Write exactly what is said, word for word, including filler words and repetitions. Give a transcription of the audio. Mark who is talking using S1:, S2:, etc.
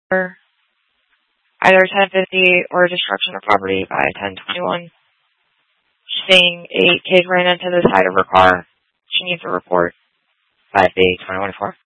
S1: either ten fifty or destruction of property by ten twenty-one. Saying a kid ran into the side of her car. She needs a report. five B twenty-one four.